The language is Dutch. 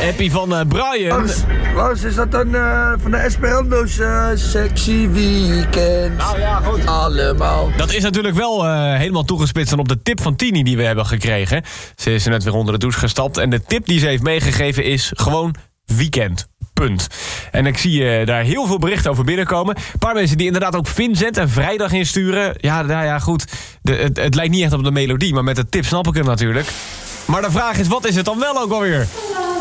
Appie van Brian. Lars, is dat dan van de Esperando's sexy weekend? Nou ja, goed. Allemaal. Dat is natuurlijk wel helemaal toegespitst dan op de tip van Tini die we hebben gekregen. Ze is er net weer onder de douche gestapt. En de tip die ze heeft meegegeven is gewoon weekend. Punt. En ik zie daar heel veel berichten over binnenkomen. Een paar mensen die inderdaad ook Vincent en Vrijdag insturen. Ja, nou ja, goed. Het lijkt niet echt op de melodie, maar met de tip snap ik het natuurlijk. Maar de vraag is, wat is het dan wel ook alweer?